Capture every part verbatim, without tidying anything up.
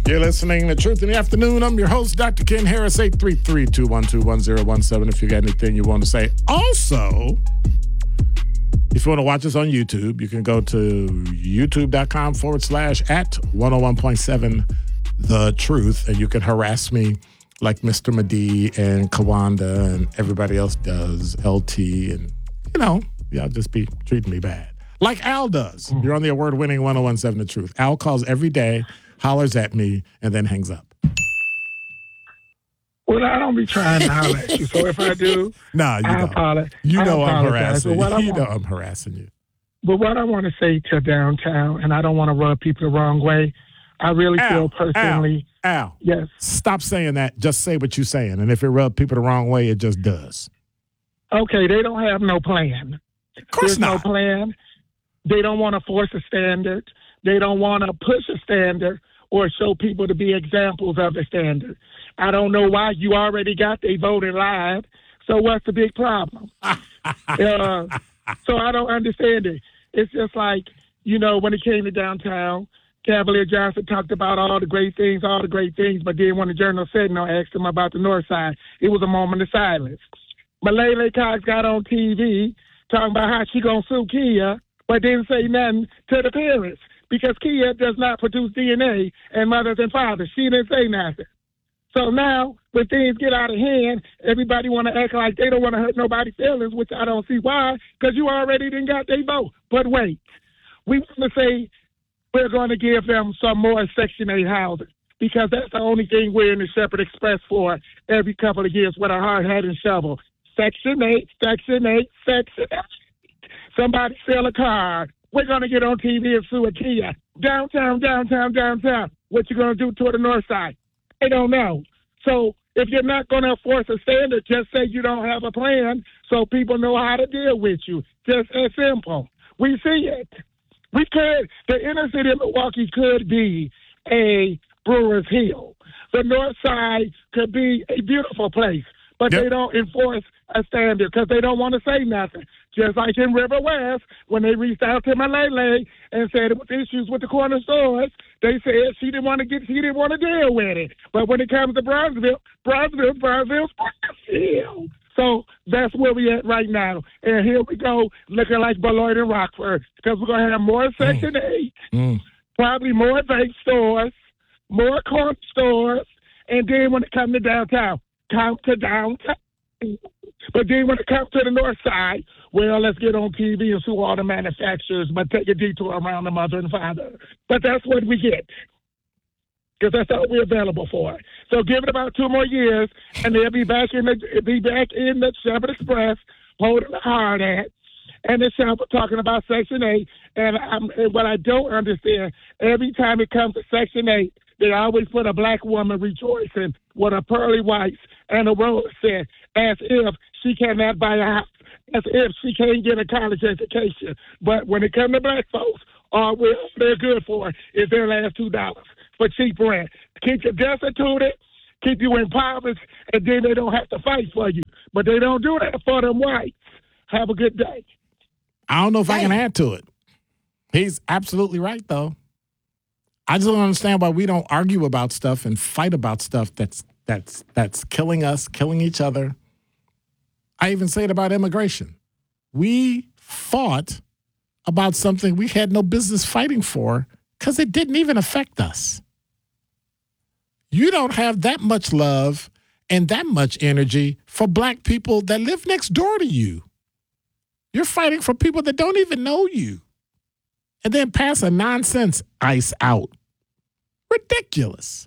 You're listening to Truth in the Afternoon. I'm your host, Doctor Ken Harris, eight three three, two one two, one zero one seven if you got anything you want to say. Also, if you want to watch us on YouTube, you can go to youtube.com forward slash at 101.7 The Truth, and you can harass me like Mister Medee and Kawanda and everybody else does, L T, and, you know, y'all just be treating me bad. Like Al does. You're on the award-winning one oh one point seven The Truth. Al calls every day, hollers at me, and then hangs up. Well, I don't be trying to holler at you. So if I do, nah, you I don't. apologize. You know I I'm harassing you. You want, know I'm harassing you. But what I want to say to downtown, and I don't want to rub people the wrong way, I really Al, feel personally. Al, Al, yes. Stop saying that. Just say what you're saying. And if it rubs people the wrong way, it just does. Okay, they don't have no plan. Of course There's not. no plan. They don't want to force a standard. They don't want to push a standard or show people to be examples of the standard. I don't know why. You already got they voted live. So what's the big problem? uh, so I don't understand it. It's just like, you know, when it came to downtown, Cavalier Johnson talked about all the great things, all the great things, but then when the Journal Sentinel asked him about the North Side, it was a moment of silence. Malayla Cox got on T V talking about how she gonna sue Kia, but didn't say nothing to the parents because Kia does not produce D N A and mothers and fathers. She didn't say nothing. So now, when things get out of hand, everybody want to act like they don't want to hurt nobody's feelings, which I don't see why, because you already didn't got their vote. But wait, we want to say we're going to give them some more Section eight housing because that's the only thing we're in the Shepherd Express for every couple of years with a hard hat and shovel. Section eight, Section eight, Section eight. Somebody sell a car. We're going to get on T V and sue a Kia. Downtown, downtown, downtown. What you going to do toward the north side? I don't know. So if you're not going to enforce a standard, just say you don't have a plan so people know how to deal with you. Just as simple. We see it. We could, the inner city of Milwaukee could be a Brewers Hill. The north side could be a beautiful place, but yep. They don't enforce a standard because they don't want to say nothing. Just like in River West, when they reached out to Malele and said it was issues with the corner stores, they said she didn't want to get, she didn't want to deal with it. But when it comes to Brownsville, Brownsville, Brownsville's Brownsville. So that's where we at right now. And here we go, looking like Beloit and Rockford, because we're going to have more Section mm. eight, mm. probably more vape stores, more corner stores, and then when it comes to downtown, come to downtown. But then when it comes to the north side, well, let's get on T V and sue all the manufacturers, but take a detour around the mother and father. But that's what we get, because that's all we're available for. So give it about two more years, and they'll be back in the be back in the Shepherd Express, holding the hard hat, and the Shepherd talking about Section eight. And, I'm, and what I don't understand, every time it comes to Section eight, they always put a black woman rejoicing with a pearly whites and a rose set, as if she cannot buy a house, as if she can't get a college education. But when it comes to black folks, all they're good for is their last two dollars for cheap rent. Keep you destituted, keep you impoverished, and then they don't have to fight for you. But they don't do that for them whites. Have a good day. I don't know if hey. I can add to it. He's absolutely right, though. I just don't understand why we don't argue about stuff and fight about stuff that's that's that's killing us, killing each other. I even say it about immigration. We fought about something we had no business fighting for because it didn't even affect us. You don't have that much love and that much energy for black people that live next door to you. You're fighting for people that don't even know you. And then pass a nonsense ICE out. Ridiculous.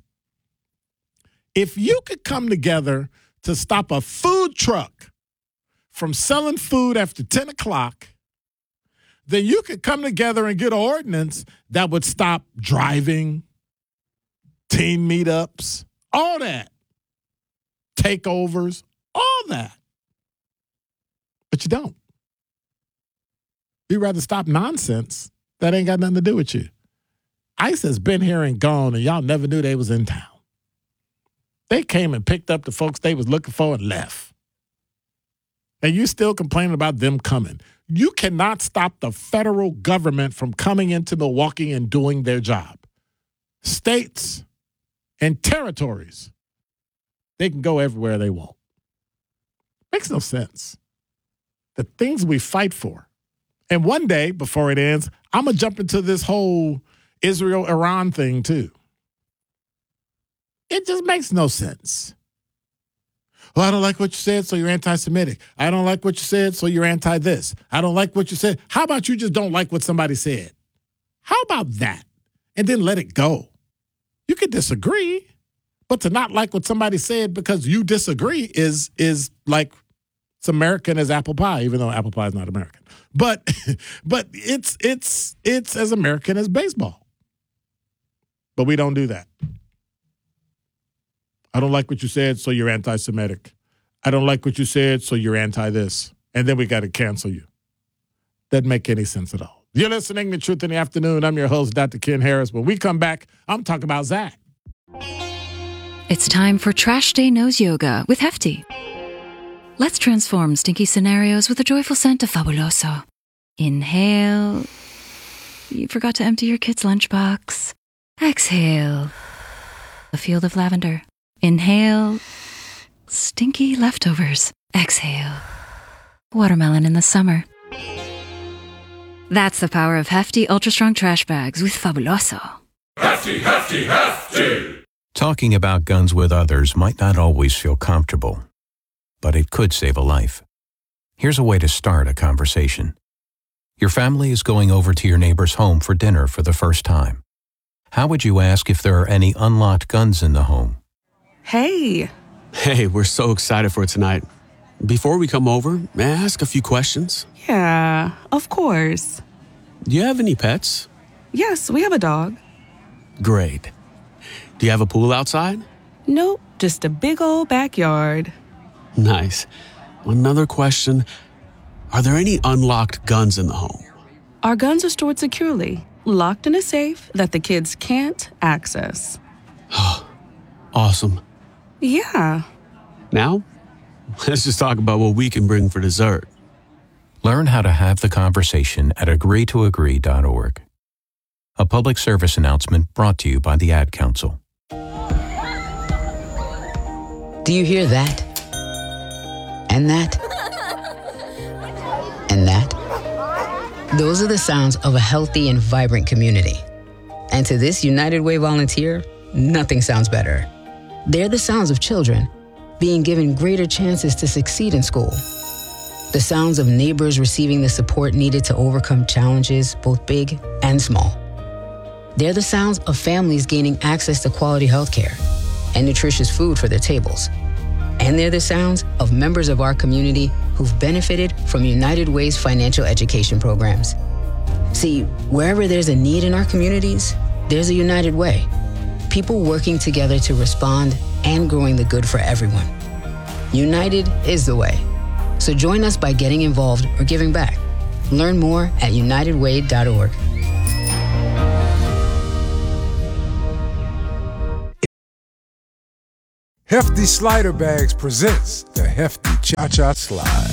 If you could come together to stop a food truck from selling food after ten o'clock, then you could come together and get an ordinance that would stop driving, team meetups, all that, takeovers, all that. But you don't. You'd rather stop nonsense that ain't got nothing to do with you. ICE has been here and gone, and y'all never knew they was in town. They came and picked up the folks they was looking for and left. And you still complaining about them coming. You cannot stop the federal government from coming into Milwaukee and doing their job. States and territories, they can go everywhere they want. Makes no sense. The things we fight for. And one day, before it ends, I'm going to jump into this whole Israel-Iran thing too. It just makes no sense. Well, I don't like what you said, so you're anti-Semitic. I don't like what you said, so you're anti-this. I don't like what you said. How about you just don't like what somebody said? How about that? And then let it go. You can disagree, but to not like what somebody said because you disagree is is like it's American as apple pie, even though apple pie is not American. But but it's it's it's as American as baseball. But we don't do that. I don't like what you said, so you're anti-Semitic. I don't like what you said, so you're anti-this. And then we got to cancel you. Doesn't make any sense at all. You're listening to Truth in the Afternoon. I'm your host, Doctor Ken Harris. When we come back, I'm talking about Zach. It's time for Trash Day Nose Yoga with Hefty. Let's transform stinky scenarios with a joyful scent of Fabuloso. Inhale. You forgot to empty your kid's lunchbox. Exhale. A field of lavender. Inhale. Stinky leftovers. Exhale. Watermelon in the summer. That's the power of Hefty Ultra Strong Trash Bags with Fabuloso. Hefty, hefty, hefty! Talking about guns with others might not always feel comfortable, but it could save a life. Here's a way to start a conversation. Your family is going over to your neighbor's home for dinner for the first time. How would you ask if there are any unlocked guns in the home? Hey. Hey, we're so excited for tonight. Before we come over, may I ask a few questions? Yeah, of course. Do you have any pets? Yes, we have a dog. Great. Do you have a pool outside? Nope, just a big old backyard. Nice. Another question. Are there any unlocked guns in the home? Our guns are stored securely, locked in a safe that the kids can't access. Awesome. Yeah. Now, let's just talk about what we can bring for dessert. Learn how to have the conversation at agree to agree dot org. A public service announcement brought to you by the Ad Council. Do you hear that? And that? And that? Those are the sounds of a healthy and vibrant community. And to this United Way volunteer, nothing sounds better. They're the sounds of children being given greater chances to succeed in school. The sounds of neighbors receiving the support needed to overcome challenges, both big and small. They're the sounds of families gaining access to quality healthcare and nutritious food for their tables. And they're the sounds of members of our community who've benefited from United Way's financial education programs. See, wherever there's a need in our communities, there's a United Way. People working together to respond and growing the good for everyone. United is the way. So join us by getting involved or giving back. Learn more at united way dot org. Hefty Slider Bags presents the Hefty Cha-Cha Slide.